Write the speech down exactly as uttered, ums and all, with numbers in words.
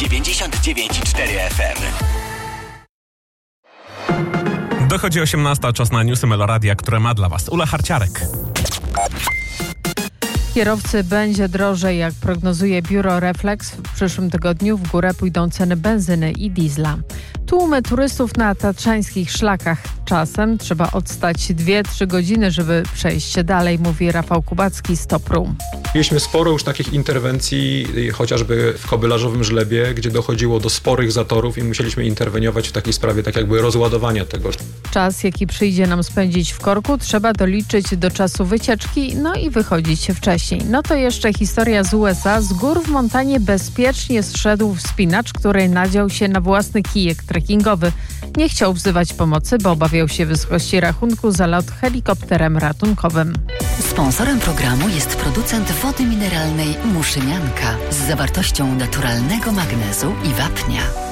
dziewięćdziesiąt dziewięć i cztery F M. Dochodzi osiemnasta, czas na newsy Meloradia, które ma dla Was Ula Harciarek. Kierowcy będzie drożej, jak prognozuje biuro Reflex. W przyszłym tygodniu w górę pójdą ceny benzyny i diesla. Tłumy turystów na tatrzańskich szlakach. Czasem trzeba odstać dwie trzy godziny, żeby przejść się dalej, mówi Rafał Kubacki z Topru. Mieliśmy sporo już takich interwencji, chociażby w Kobylarzowym Żlebie, gdzie dochodziło do sporych zatorów i musieliśmy interweniować w takiej sprawie, tak jakby rozładowania tego. Czas, jaki przyjdzie nam spędzić w korku, trzeba doliczyć do czasu wycieczki, no i wychodzić wcześniej. No to jeszcze historia z U S A. Z gór w Montanie bezpiecznie zszedł wspinacz, który nadział się na własny kijek trekkingowy. Nie chciał wzywać pomocy, bo obawiał się wysokości rachunku za lot helikopterem ratunkowym. Sponsorem programu jest producent wody mineralnej Muszymianka z zawartością naturalnego magnezu i wapnia.